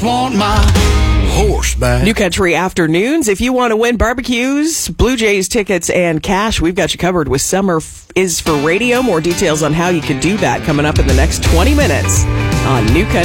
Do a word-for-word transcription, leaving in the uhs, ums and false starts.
Want my horse back. New Country Afternoons. If you want to win barbecues, Blue Jays tickets, and cash, we've got you covered with Summer is for Radio. More details on how you can do that coming up in the next twenty minutes on New Country.